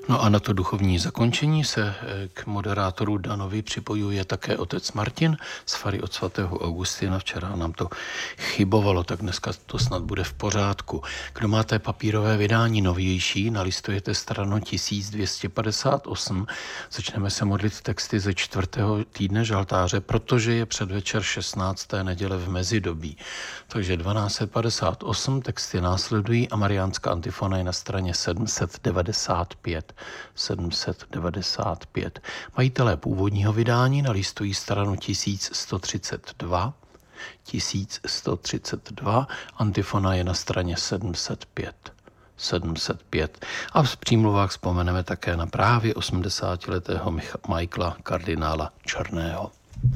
No a na to duchovní zakončení se k moderátoru Danovi připojuje také otec Martin z fary od svatého Augustina. Včera nám to chybovalo, tak dneska to snad bude v pořádku. Kdo máte papírové vydání novější, nalistujete stranu 1258. Začneme se modlit texty ze 4. týdne žaltáře, protože je předvečer 16. neděle v mezidobí. Takže 1258 texty následují a mariánská antifona je na straně 795. 795. Majitelé původního vydání nalistují stranu 1132. 1132. Antifona je na straně 705. 705. A v přímluvách vzpomeneme také na právě 80-letého Michaela kardinála Černého.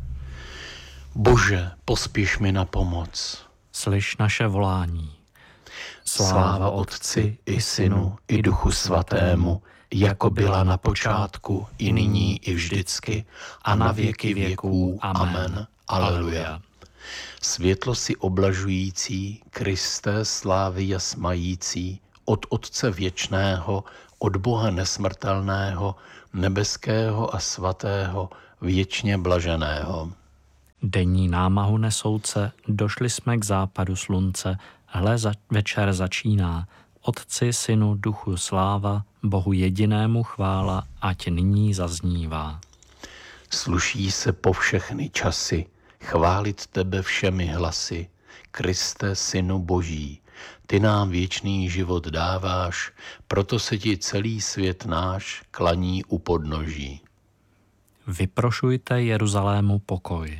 Bože, pospěš mi na pomoc. Slyš naše volání. Sláva Otci i Synu i Duchu Svatému, jako byla na počátku, i nyní, i vždycky, a na věky věků. Amen. Aleluja. Světlo si oblažující, Kriste slávy jas mající, od Otce věčného, od Boha nesmrtelného, nebeského a svatého, věčně blaženého. Denní námahu nesouce, došli jsme k západu slunce, hle večer začíná. Otci, Synu, Duchu sláva, Bohu jedinému chvála, ať nyní zaznívá. Sluší se po všechny časy, chválit tebe všemi hlasy, Kriste, Synu Boží. Ty nám věčný život dáváš, proto se ti celý svět náš klaní u podnoží. Vyprošujte Jeruzalému pokoj.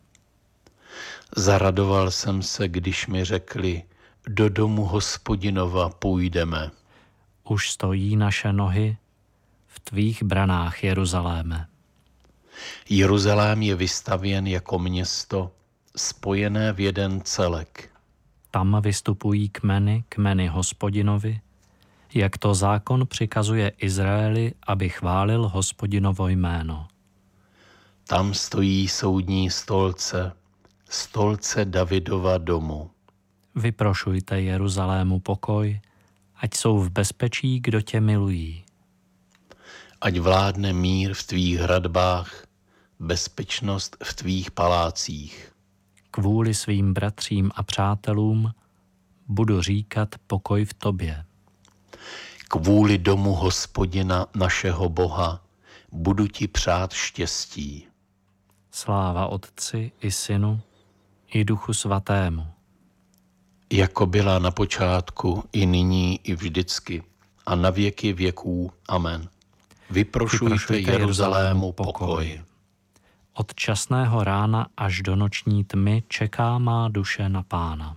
Zaradoval jsem se, když mi řekli, do domu Hospodinova půjdeme. Už stojí naše nohy v tvých branách, Jeruzaléme. Jeruzalém je vystavěn jako město, spojené v jeden celek. Tam vystupují kmeny Hospodinovi, jak to zákon přikazuje Izraeli, aby chválil Hospodinovo jméno. Tam stojí soudní stolce, stolce Davidova domu. Vyprošujte Jeruzalému pokoj, ať jsou v bezpečí, kdo tě milují. Ať vládne mír v tvých hradbách, bezpečnost v tvých palácích. Kvůli svým bratřím a přátelům budu říkat pokoj v tobě. Kvůli domu Hospodina našeho Boha budu ti přát štěstí. Sláva Otci i Synu i Duchu Svatému. Jako byla na počátku, i nyní, i vždycky, a na věky věků. Amen. Vyprošujte Jeruzalému pokoj. Od časného rána až do noční tmy čeká má duše na Pána.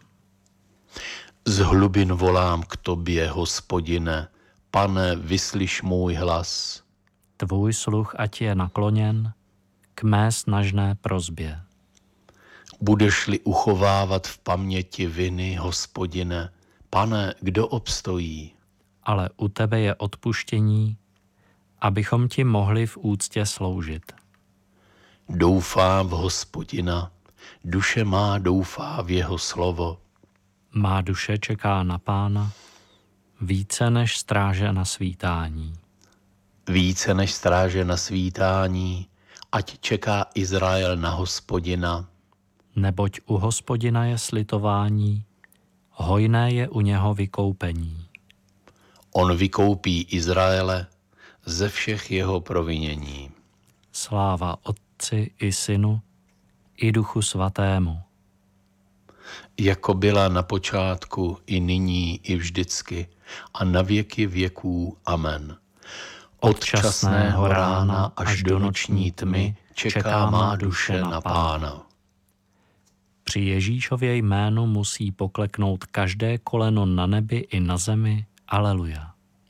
Z hlubin volám k tobě, Hospodine, Pane, vyslyš můj hlas. Tvůj sluch ať je nakloněn k mé snažné prosbě. Budeš-li uchovávat v paměti viny, Hospodine, Pane, kdo obstojí? Ale u tebe je odpuštění, abychom ti mohli v úctě sloužit. Doufám v Hospodina, duše má doufá v jeho slovo. Má duše čeká na Pána více než stráže na svítání. Více než stráže na svítání, ať čeká Izrael na Hospodina. Neboť u Hospodina je slitování, hojné je u něho vykoupení. On vykoupí Izraele ze všech jeho provinění. Sláva Otci i Synu i Duchu Svatému. Jako byla na počátku, i nyní, i vždycky, a na věky věků. Amen. Od časného rána až do noční tmy čeká má duše na Pána. Při Ježíšově jménu musí pokleknout každé koleno na nebi i na zemi. Aleluja.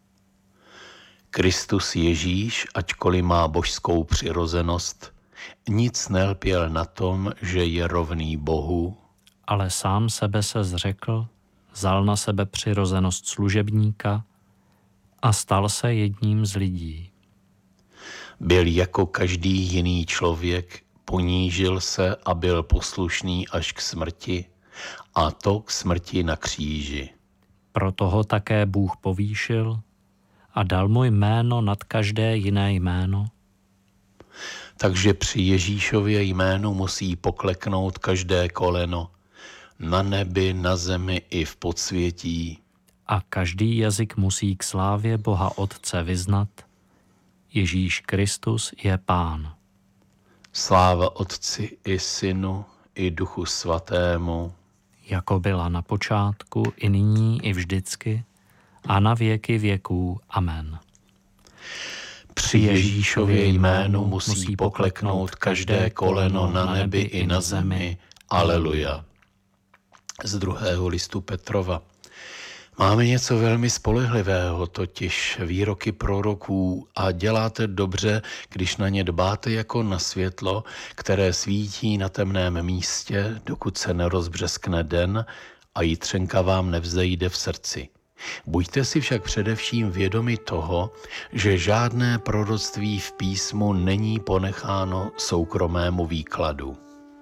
Kristus Ježíš, ačkoliv má božskou přirozenost, nic nelpěl na tom, že je rovný Bohu, ale sám sebe se zřekl, vzal na sebe přirozenost služebníka a stal se jedním z lidí. Byl jako každý jiný člověk, ponížil se a byl poslušný až k smrti, a to k smrti na kříži. Proto ho také Bůh povýšil a dal mu jméno nad každé jiné jméno, Takže při Ježíšově jménu musí pokleknout každé koleno, na nebi, na zemi i v podsvětí. a každý jazyk musí k slávě Boha Otce vyznat: Ježíš Kristus je Pán. Sláva Otci i Synu i Duchu Svatému. Jako byla na počátku, i nyní, i vždycky, a na věky věků. Amen. Při Ježíšově jménu musí pokleknout každé koleno na nebi i na zemi. Aleluja. Z 2. listu Petrova. Máme něco velmi spolehlivého, totiž výroky proroků, a děláte dobře, když na ně dbáte jako na světlo, které svítí na temném místě, dokud se nerozbřeskne den a jitřenka vám nevzejde v srdci. Buďte si však především vědomi toho, že žádné proroctví v písmu není ponecháno soukromému výkladu.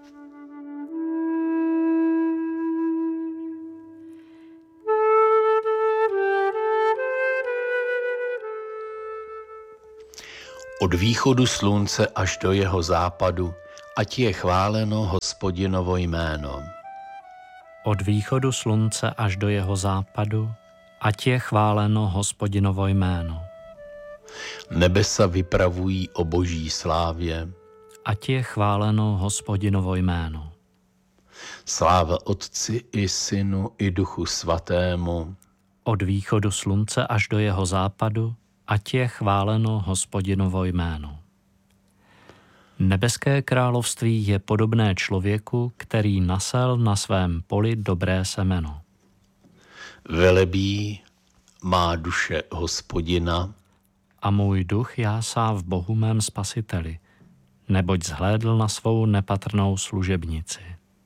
Od východu slunce až do jeho západu, ať je chváleno Hospodinovo jméno. Od východu slunce až do jeho západu, ať je chváleno Hospodinovo jméno. Nebesa vypravují o boží slávě. Ať je chváleno Hospodinovo jméno. Sláva Otci i Synu i Duchu Svatému. Od východu slunce až do jeho západu, ať je chváleno Hospodinovo jméno. Nebeské království je podobné člověku, který nasel na svém poli dobré semeno. Velebí má duše Hospodina. A můj duch jásá v Bohu mém Spasiteli, neboť zhlédl na svou nepatrnou služebnici.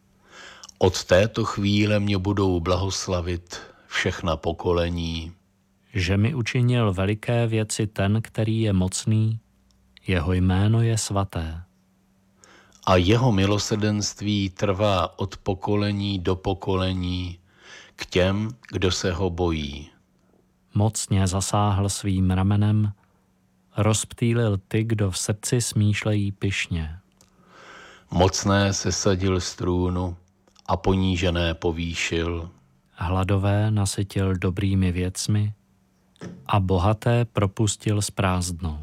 Od této chvíle mě budou blahoslavit všechna pokolení. Že mi učinil veliké věci ten, který je mocný, jeho jméno je svaté. A jeho milosrdenství trvá od pokolení do pokolení k těm, kdo se ho bojí. Mocně zasáhl svým ramenem, rozptýlil ty, kdo v srdci smýšlejí pyšně. Mocné sesadil z trůnu a ponížené povýšil. Hladové nasytil dobrými věcmi a bohaté propustil s prázdnou.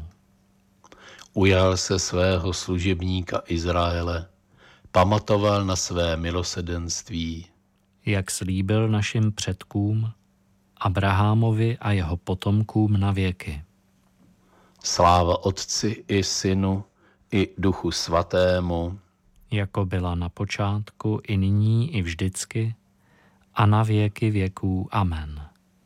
Ujal se svého služebníka Izraele, pamatoval na své milosrdenství. Jak slíbil našim předkům, Abrahamovi a jeho potomkům na věky. Sláva Otci i Synu i Duchu Svatému. Jako byla na počátku, i nyní, i vždycky, a na věky věků. Amen.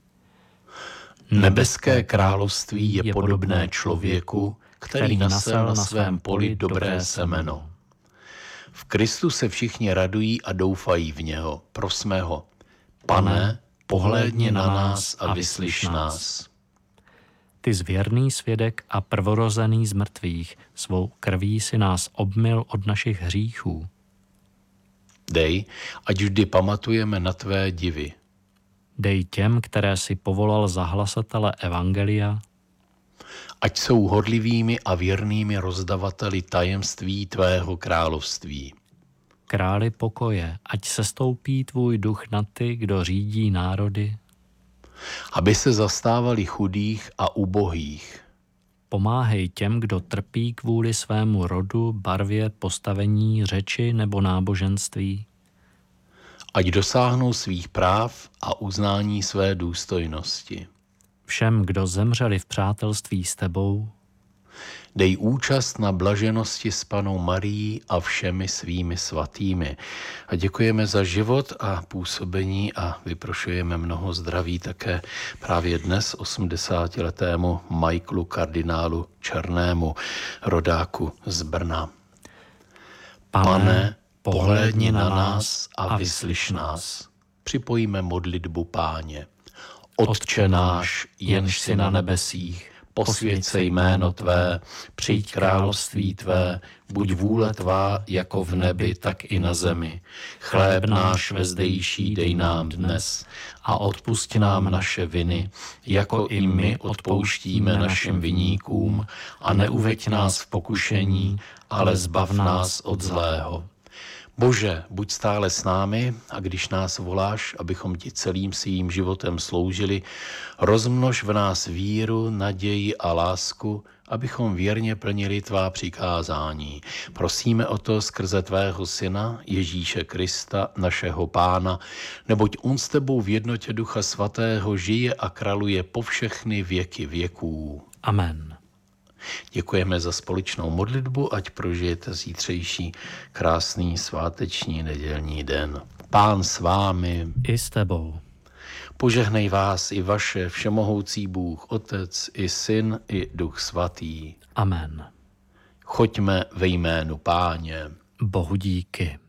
Nebeské království je podobné člověku, který nasel na svém poli dobré semeno. V Kristu se všichni radují a doufají v něho. Prosme ho: Pane, pohlédni na nás a vyslyš nás. Ty zvěrný svědek a prvorozený z mrtvých, svou krví si nás obmyl od našich hříchů. Dej, ať vždy pamatujeme na tvé divy. Dej těm, které si povolal za hlasatele evangelia, Ať jsou horlivými a věrnými rozdavateli tajemství tvého království. králi pokoje, ať sestoupí tvůj duch na ty, kdo řídí národy. Aby se zastávali chudých a ubohých. Pomáhej těm, kdo trpí kvůli svému rodu, barvě, postavení, řeči nebo náboženství. Ať dosáhnou svých práv a uznání své důstojnosti. Všem, kdo zemřeli v přátelství s tebou, Dej účast na blaženosti s Pannou Marií a všemi svými svatými. A děkujeme za život a působení a vyprošujeme mnoho zdraví také právě dnes 80-letému Michaelu kardinálu Černému, rodáku z Brna. Pane, pohlédni na nás a vyslyš nás. Připojíme modlitbu Páně. Otče náš, jenž jsi na nebesích, posvěť se jméno tvé, přijď království tvé, buď vůle tvá jako v nebi, tak i na zemi. Chléb náš vezdejší dej nám dnes a odpusť nám naše viny, jako i my odpouštíme našim viníkům, a neuveď nás v pokušení, ale zbav nás od zlého. Bože, buď stále s námi, a když nás voláš, abychom ti celým svým životem sloužili, rozmnož v nás víru, naději a lásku, abychom věrně plnili tvá přikázání. Prosíme o to skrze tvého syna, Ježíše Krista, našeho Pána, neboť on s tebou v jednotě Ducha Svatého žije a králuje po všechny věky věků. Amen. Děkujeme za společnou modlitbu, ať prožijete zítřejší krásný sváteční nedělní den. Pán s vámi. I s tebou. Požehnej vás i vaše všemohoucí Bůh, Otec i Syn i Duch Svatý. Amen. Choďme ve jménu Páně. Bohu díky.